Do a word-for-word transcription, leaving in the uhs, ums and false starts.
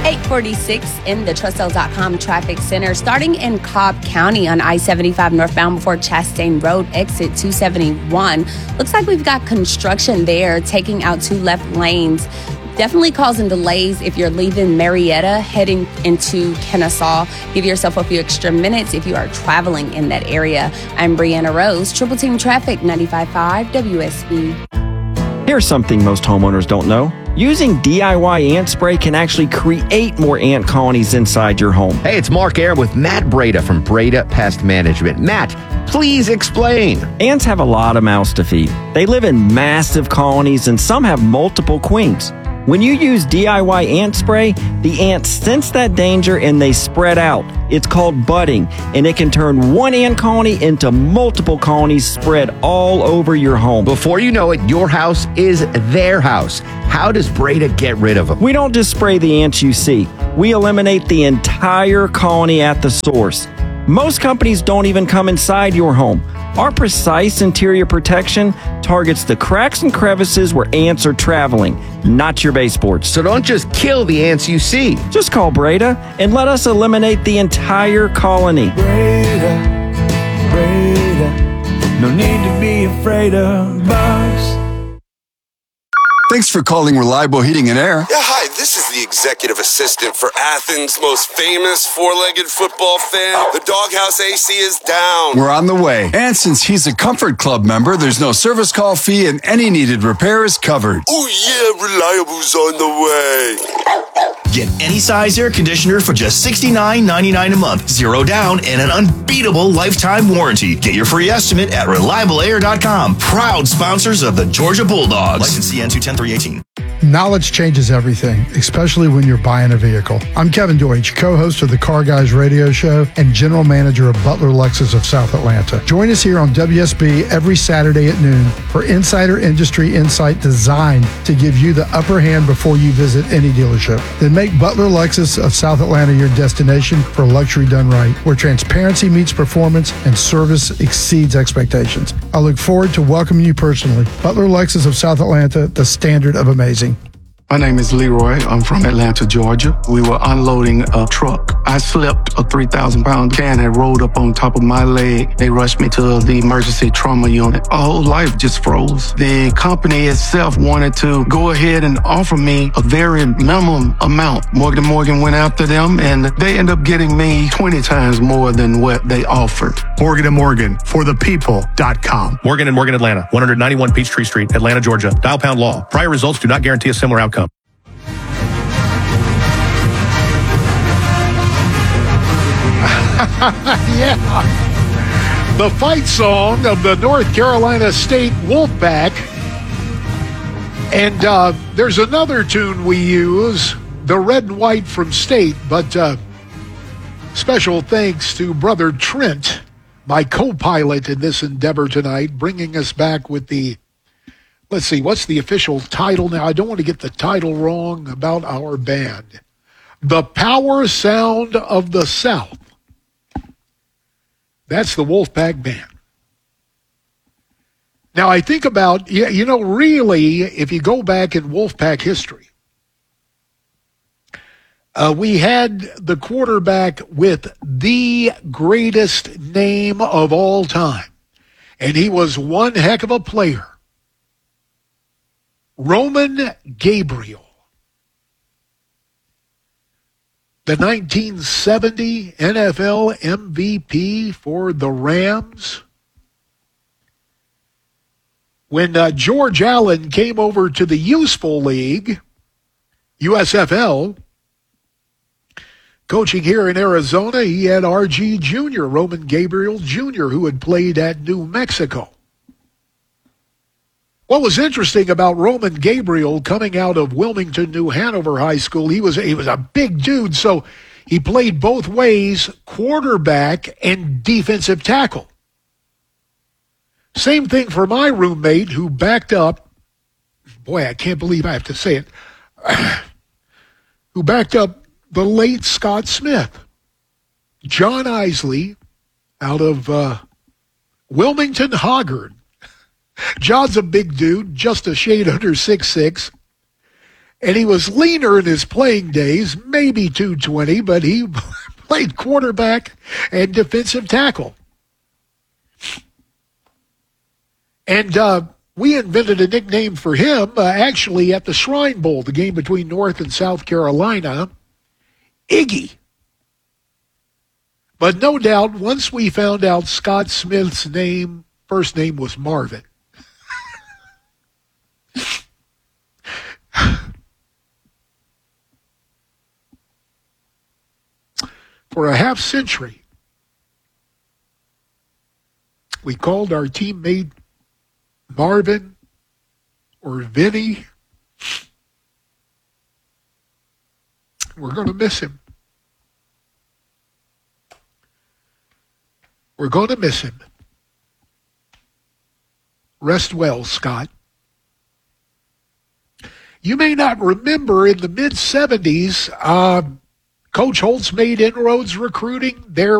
eight forty-six in the Trustell dot com traffic center. Starting in Cobb County on I seventy-five northbound before Chastain Road, exit two seventy-one. Looks like we've got construction there, taking out two left lanes. Definitely causing delays if you're leaving Marietta, heading into Kennesaw. Give yourself a few extra minutes if you are traveling in that area. I'm Brianna Rose, Triple Team Traffic, ninety-five point five W S B. Here's something most homeowners don't know. Using D I Y ant spray can actually create more ant colonies inside your home. Hey, it's Mark Air with Matt Breda from Breda Pest Management. Matt, please explain. Ants have a lot of mouths to feed. They live in massive colonies and some have multiple queens. When you use D I Y ant spray, the ants sense that danger and they spread out. It's called budding, and it can turn one ant colony into multiple colonies spread all over your home. Before you know it, your house is their house. How does Breda get rid of them? We don't just spray the ants you see. We eliminate the entire colony at the source. Most companies don't even come inside your home. Our precise interior protection targets the cracks and crevices where ants are traveling, not your baseboards. So don't just kill the ants you see. Just call Breda and let us eliminate the entire colony. Breda, Breda, no need to be afraid of bugs. Thanks for calling Reliable Heating and Air. Yeah, hi, this is the executive assistant for Athens' most famous four-legged football fan. The Doghouse A C is down. We're on the way. And since he's a Comfort Club member, there's no service call fee and any needed repair is covered. Oh yeah, Reliable's on the way. Get any size air conditioner for just sixty-nine ninety-nine a month, zero down, and an unbeatable lifetime warranty. Get your free estimate at reliable air dot com. Proud sponsors of the Georgia Bulldogs. License C N two ten three eighteen. Knowledge changes everything, especially when you're buying a vehicle. I'm Kevin Deutsch, co-host of the Car Guys radio show and general manager of Butler Lexus of South Atlanta. Join us here on W S B every Saturday at noon for insider industry insight designed to give you the upper hand before you visit any dealership. Then make Butler Lexus of South Atlanta your destination for luxury done right, where transparency meets performance and service exceeds expectations. I look forward to welcoming you personally. Butler Lexus of South Atlanta, the standard of amazing. My name is Leroy. I'm from Atlanta, Georgia. We were unloading a truck. I slipped. A three thousand pound can had rolled up on top of my leg. They rushed me to the emergency trauma unit. My whole life just froze. The company itself wanted to go ahead and offer me a very minimum amount. Morgan and Morgan went after them, and they ended up getting me twenty times more than what they offered. Morgan and Morgan, for the people dot com. Morgan and Morgan Atlanta, one ninety-one Peachtree Street, Atlanta, Georgia. Dial pound law. Prior results do not guarantee a similar outcome. Yeah. The fight song of the North Carolina State Wolfpack. And uh, there's another tune we use, the Red and White from State, but uh, special thanks to Brother Trent, my co-pilot in this endeavor tonight, bringing us back with the, let's see, what's the official title now? I don't want to get the title wrong about our band. The Power Sound of the South. That's the Wolfpack Band. Now, I think about, you know, really, if you go back in Wolfpack history, uh, we had the quarterback with the greatest name of all time, and he was one heck of a player. Roman Gabriel. The nineteen seventy N F L M V P for the Rams. When uh, George Allen came over to the Useful League, U S F L, coaching here in Arizona, he had R G Junior, Roman Gabriel Junior, who had played at New Mexico. What was interesting about Roman Gabriel coming out of Wilmington, New Hanover High School, he was, he was a big dude, so he played both ways, quarterback and defensive tackle. Same thing for my roommate who backed up, boy, I can't believe I have to say it, who backed up the late Scott Smith. John Isley out of uh, Wilmington Hoggard. John's a big dude, just a shade under six foot six. And he was leaner in his playing days, maybe two twenty, but he played quarterback and defensive tackle. And uh, we invented a nickname for him uh, actually at the Shrine Bowl, the game between North and South Carolina, Iggy. But no doubt, once we found out Scott Smith's name, first name was Marvin. For a half century, we called our teammate Marvin or Vinny. We're going to miss him. We're going to miss him. Rest well, Scott. You may not remember in the mid-seventies, uh, Coach Holtz made inroads recruiting. There